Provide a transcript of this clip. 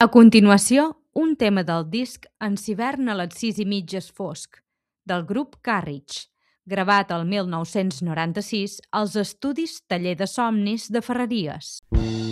A continuació, un tema del disc En s'hivern a les 6:30 és fosc, del grup Carriage, gravat el 1996 als estudis Taller de Somnis de Ferreries.